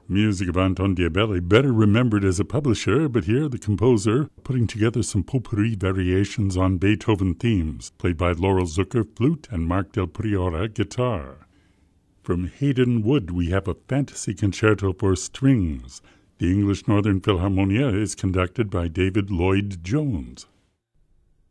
Music of Anton Diabelli, better remembered as a publisher, but here the composer putting together some potpourri variations on Beethoven themes, played by Laurel Zucker, flute, and Mark Del Priora, guitar. From Hayden Wood, we have a fantasy concerto for strings. The English Northern Philharmonia is conducted by David Lloyd Jones.